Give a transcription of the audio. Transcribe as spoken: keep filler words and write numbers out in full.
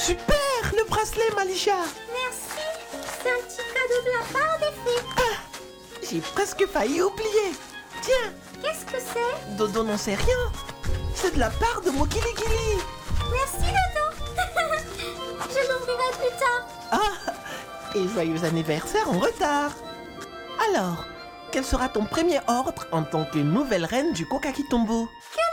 Super, le bracelet, Malisha. Merci. C'est un petit cadeau de la part des fées. Ah, j'ai presque failli oublier. Tiens, Qu'est-ce que c'est? Dodo n'en sait rien. C'est de la part de Mokiligili. Merci, Dodo. Je l'ouvrirai plus tard. Ah, et joyeux anniversaire en retard. Alors, quel sera ton premier ordre en tant que nouvelle reine du Kokakitombo? Que